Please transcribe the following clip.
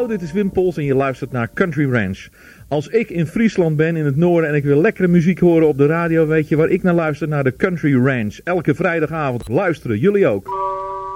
Hallo, dit is Wim Pols en je luistert naar Country Ranch. Als ik in Friesland ben, in het noorden, en ik wil lekkere muziek horen op de radio, weet je waar ik naar luister? Naar de Country Ranch. Elke vrijdagavond luisteren, jullie ook.